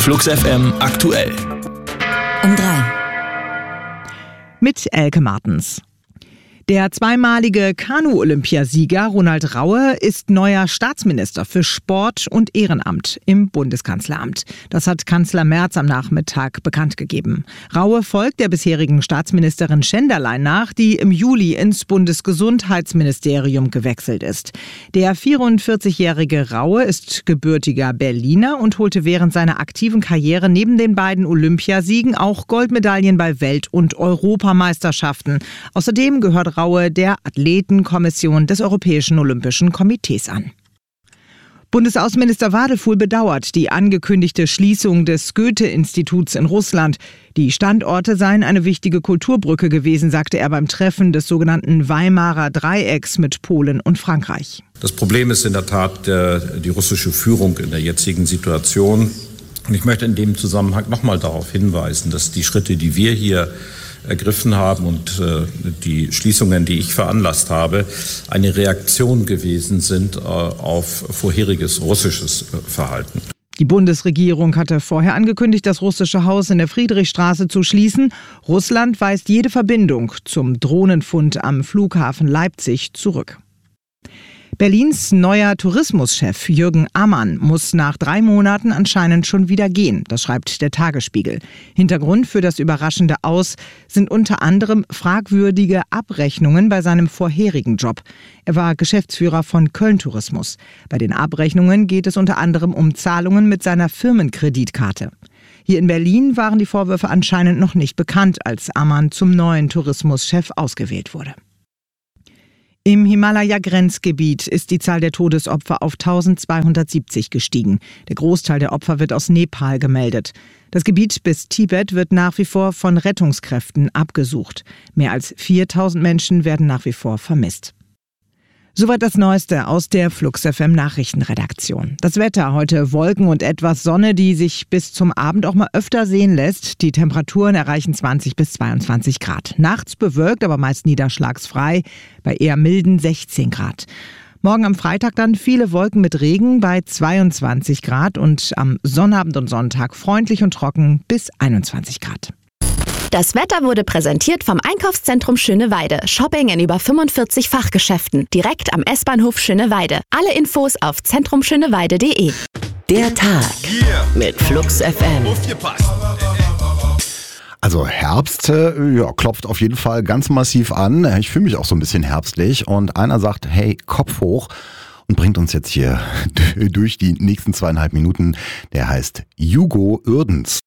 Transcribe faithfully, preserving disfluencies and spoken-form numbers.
Flux F M aktuell. Um drei. Mit Elke Martens. Der zweimalige Kanu-Olympiasieger Ronald Raue ist neuer Staatsminister für Sport und Ehrenamt im Bundeskanzleramt. Das hat Kanzler Merz am Nachmittag bekannt gegeben. Raue folgt der bisherigen Staatsministerin Schenderlein nach, die im Juli ins Bundesgesundheitsministerium gewechselt ist. Der vierundvierzigjährige Raue ist gebürtiger Berliner und holte während seiner aktiven Karriere neben den beiden Olympiasiegen auch Goldmedaillen bei Welt- und Europameisterschaften. Außerdem gehört Raue der Athletenkommission des Europäischen Olympischen Komitees an. Bundesaußenminister Wadefuhl bedauert die angekündigte Schließung des Goethe-Instituts in Russland. Die Standorte seien eine wichtige Kulturbrücke gewesen, sagte er beim Treffen des sogenannten Weimarer Dreiecks mit Polen und Frankreich. Das Problem ist in der Tat die russische Führung in der jetzigen Situation. Und ich möchte in dem Zusammenhang nochmal darauf hinweisen, dass die Schritte, die wir hier ergriffen haben und äh, die Schließungen, die ich veranlasst habe, eine Reaktion gewesen sind äh, auf vorheriges russisches äh, Verhalten. Die Bundesregierung hatte vorher angekündigt, das russische Haus in der Friedrichstraße zu schließen. Russland weist jede Verbindung zum Drohnenfund am Flughafen Leipzig zurück. Berlins neuer Tourismuschef Jürgen Ammann muss nach drei Monaten anscheinend schon wieder gehen, das schreibt der Tagesspiegel. Hintergrund für das überraschende Aus sind unter anderem fragwürdige Abrechnungen bei seinem vorherigen Job. Er war Geschäftsführer von Köln Tourismus. Bei den Abrechnungen geht es unter anderem um Zahlungen mit seiner Firmenkreditkarte. Hier in Berlin waren die Vorwürfe anscheinend noch nicht bekannt, als Ammann zum neuen Tourismuschef ausgewählt wurde. Im Himalaya-Grenzgebiet ist die Zahl der Todesopfer auf eintausendzweihundertsiebzig gestiegen. Der Großteil der Opfer wird aus Nepal gemeldet. Das Gebiet bis Tibet wird nach wie vor von Rettungskräften abgesucht. Mehr als viertausend Menschen werden nach wie vor vermisst. Soweit das Neueste aus der Flux F M Nachrichtenredaktion. Das Wetter heute: Wolken und etwas Sonne, die sich bis zum Abend auch mal öfter sehen lässt. Die Temperaturen erreichen zwanzig bis zweiundzwanzig Grad. Nachts bewölkt, aber meist niederschlagsfrei, bei eher milden sechzehn Grad. Morgen am Freitag dann viele Wolken mit Regen bei zweiundzwanzig Grad und am Sonnabend und Sonntag freundlich und trocken bis einundzwanzig Grad. Das Wetter wurde präsentiert vom Einkaufszentrum Schöneweide. Shopping in über fünfundvierzig Fachgeschäften. Direkt am S-Bahnhof Schöneweide. Alle Infos auf zentrum schöneweide punkt de. Der Tag mit Flux F M. Also Herbst äh, ja, klopft auf jeden Fall ganz massiv an. Ich fühle mich auch so ein bisschen herbstlich. Und einer sagt, hey, Kopf hoch, und bringt uns jetzt hier durch die nächsten zweieinhalb Minuten. Der heißt Hugo Uerdens.